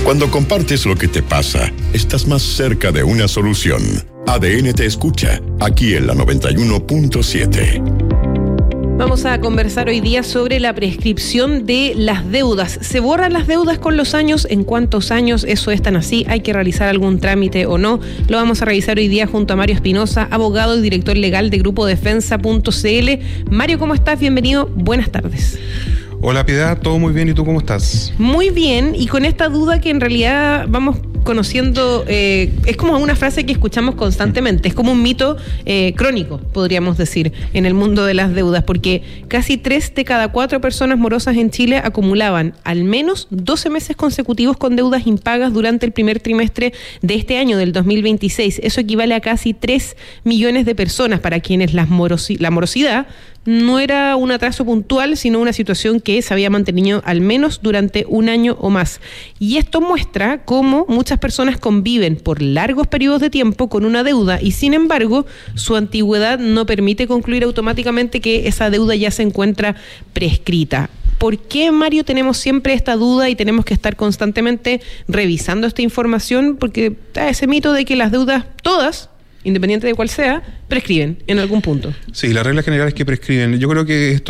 Cuando compartes lo que te pasa, estás más cerca de una solución. ADN te escucha, aquí en la 91.7. Vamos a conversar hoy día sobre la prescripción de las deudas. ¿Se borran las deudas con los años? ¿En cuántos años eso es tan así? ¿Hay que realizar algún trámite o no? Lo vamos a revisar hoy día junto a Mario Espinosa, abogado y director legal de Grupo Defensa.cl. Mario, ¿cómo estás? Bienvenido. Buenas tardes. Hola Piedad, todo muy bien, ¿y tú cómo estás? Muy bien, y con esta duda que en realidad vamos conociendo, es como una frase que escuchamos constantemente, es como un mito crónico, podríamos decir, en el mundo de las deudas, porque casi 3 de cada 4 personas morosas en Chile acumulaban al menos 12 meses consecutivos con deudas impagas durante el primer trimestre de este año, del 2026. Eso equivale a casi 3 millones de personas para quienes la morosidad no era un atraso puntual, sino una situación que se había mantenido al menos durante un año o más. Y esto muestra cómo muchas personas conviven por largos periodos de tiempo con una deuda y, sin embargo, su antigüedad no permite concluir automáticamente que esa deuda ya se encuentra prescrita. ¿Por qué, Mario, tenemos siempre esta duda y tenemos que estar constantemente revisando esta información? Porque está ese mito de que las deudas, todas, independiente de cuál sea, prescriben en algún punto. Sí, la regla general es que prescriben. Yo creo que esto